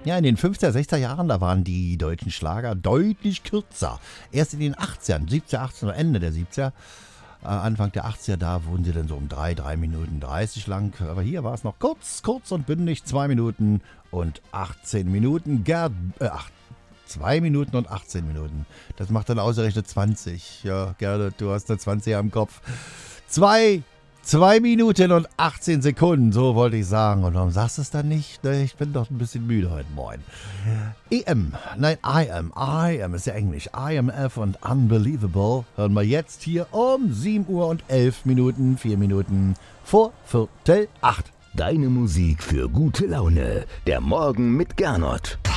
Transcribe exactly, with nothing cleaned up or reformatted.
Ja, in den fünfziger, sechziger Jahren, da waren die deutschen Schlager deutlich kürzer. Erst in den achtzigern, siebziger, achtziger, Ende der siebziger, äh, Anfang der achtziger, da wurden sie dann so um drei, drei Minuten dreißig lang. Aber hier war es noch kurz, kurz und bündig, zwei Minuten und achtzehn Minuten. Gerd, äh, ach, zwei Minuten und achtzehn Minuten. Das macht dann ausgerechnet zwanzig. Ja, Gerda, du hast eine zwanzig am Kopf. Zwei Zwei Minuten und achtzehn Sekunden, so wollte ich sagen. Und warum sagst du es dann nicht? Ich bin doch ein bisschen müde heute Morgen. E M, nein, I am, I am ist ja Englisch. I M F und Unbelievable hören wir jetzt hier um sieben Uhr und elf Minuten, vier Minuten vor Viertel acht. Deine Musik für gute Laune. Der Morgen mit Gernot.